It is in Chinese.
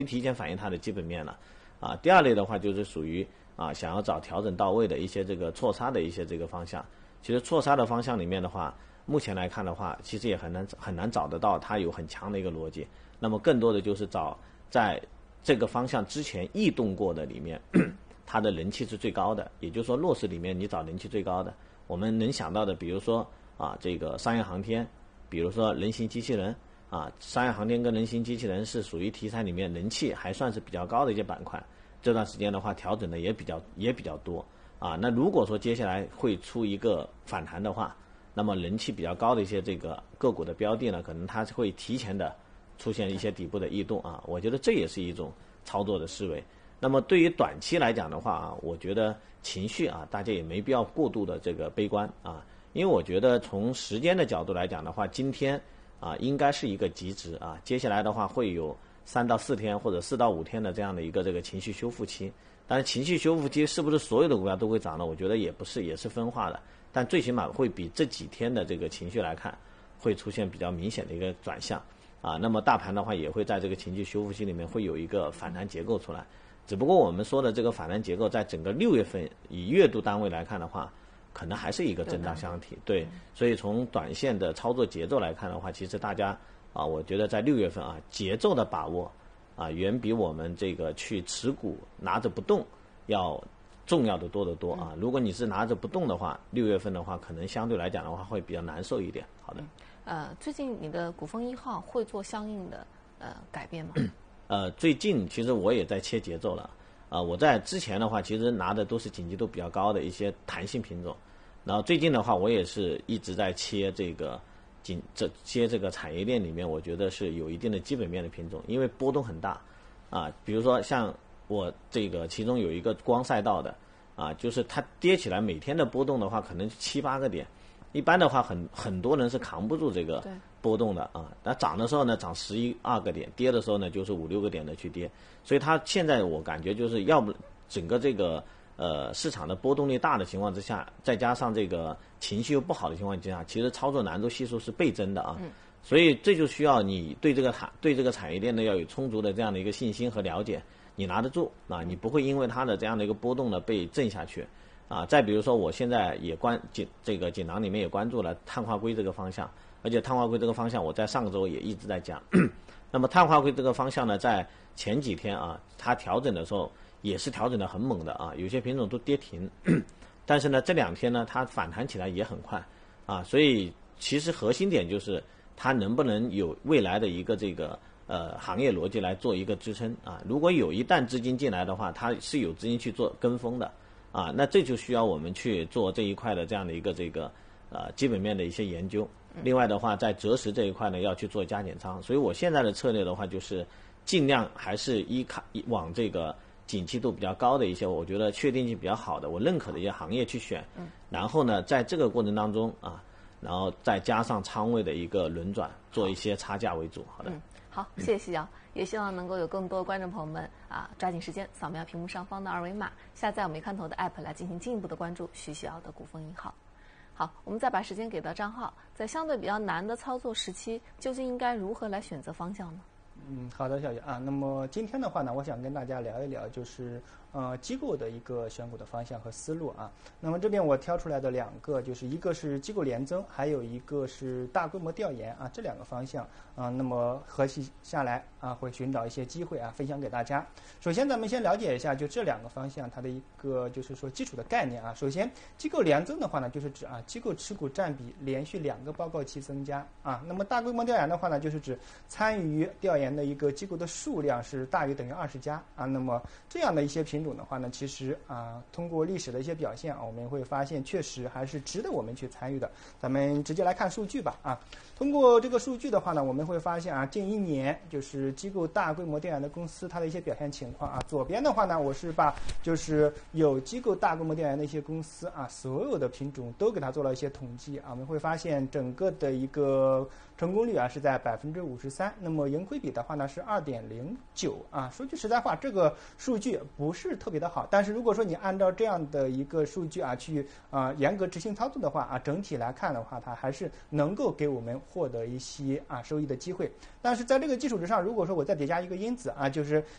提前反映它的基本面了。第二类的话就是属于想要找调整到位的一些这个错杀的一些这个方向。其实错杀的方向里面的话，目前来看的话，其实也很难找得到它有很强的一个逻辑。那么更多的就是找在这个方向之前异动过的里面，它的人气是最高的。也就是说，弱势里面你找人气最高的，我们能想到的，比如说这个商业航天，比如说人形机器人商业航天跟人形机器人是属于题材里面人气还算是比较高的一些板块。这段时间的话，调整的也比较多那如果说接下来会出一个反弹的话，那么人气比较高的一些这个个股的标的呢，可能它会提前的出现一些底部的异动我觉得这也是一种操作的思维。那么对于短期来讲的话我觉得情绪大家也没必要过度的这个悲观因为我觉得从时间的角度来讲的话，今天应该是一个极值接下来的话会有3到4天或者4到5天的这样的一个这个情绪修复期。但是情绪修复期是不是所有的股票都会涨呢？我觉得也不是，也是分化的。但最起码会比这几天的这个情绪来看，会出现比较明显的一个转向那么大盘的话也会在这个情绪修复期里面会有一个反弹结构出来。只不过我们说的这个反弹结构，在整个6月份以月度单位来看的话，可能还是一个震荡箱体。对，所以从短线的操作节奏来看的话，其实大家我觉得在6月份节奏的把握远比我们这个去持股拿着不动要重要的多得多如果你是拿着不动的话，6月份的话可能相对来讲的话会比较难受一点。好的。 最近你的股份1号会做相应的改变吗？ 最近其实我也在切节奏了我在之前的话其实拿的都是景气度比较高的一些弹性品种，然后最近的话我也是一直在切这个产业链里面我觉得是有一定的基本面的品种，因为波动很大比如说像我这个其中有一个光赛道的就是它跌起来每天的波动的话可能7、8个点，一般的话很多人是扛不住这个波动的那涨的时候呢涨11、12个点，跌的时候呢就是5、6个点的去跌。所以它现在我感觉就是要不整个这个市场的波动力大的情况之下，再加上这个情绪又不好的情况之下，其实操作难度系数是倍增的所以这就需要你对这个产业链呢要有充足的这样的一个信心和了解，你拿得住你不会因为它的这样的一个波动呢被震下去再比如说我现在也这个锦囊里面也关注了碳化硅这个方向，而且碳化硅这个方向我在上个周也一直在讲那么碳化硅这个方向呢，在前几天它调整的时候也是调整的很猛的有些品种都跌停但是呢这2天呢它反弹起来也很快所以其实核心点就是它能不能有未来的一个这个行业逻辑来做一个支撑如果一旦资金进来的话，它是有资金去做跟风的那这就需要我们去做这一块的这样的一个这个基本面的一些研究。另外的话在择时这一块呢要去做加减仓，所以我现在的策略的话就是尽量还是往这个景气度比较高的一些我觉得确定性比较好的我认可的一些行业去选然后呢在这个过程当中然后再加上仓位的一个轮转，做一些差价为主。好的。 好，谢谢西瑶，也希望能够有更多观众朋友们抓紧时间扫描屏幕上方的2维码，下载我们一看头的 app 来进行进一步的关注徐西瑶的股份1号。好，我们再把时间给到张浩，在相对比较难的操作时期，究竟应该如何来选择方向呢？ 好的，小姐那么今天的话呢，我想跟大家聊一聊，就是机构的一个选股的方向和思路那么这边我挑出来的2个，就是一个是机构联增，还有一个是大规模调研这2个方向那么合计下来会寻找一些机会分享给大家。首先咱们先了解一下就这2个方向它的一个就是说基础的概念首先机构联增的话呢，就是指机构持股占比连续2个报告期增加那么大规模调研的话呢，就是指参与调研的一个机构的数量是大于等于20家那么这样的一些品种的话呢，其实通过历史的一些表现我们会发现确实还是值得我们去参与的。咱们直接来看数据吧通过这个数据的话呢，我们会发现近1年就是机构大规模调研的公司它的一些表现情况左边的话呢，我是把就是有机构大规模调研的一些公司所有的品种都给它做了一些统计我们会发现整个的一个成功率是在53%，那么盈亏比的的话呢是2.09啊。说句实在话，这个数据不是特别的好，但是如果说你按照这样的一个数据啊去严格执行操作的话啊，整体来看的话，它还是能够给我们获得一些收益的机会。但是在这个基础之上，如果说我再叠加一个因子啊，就是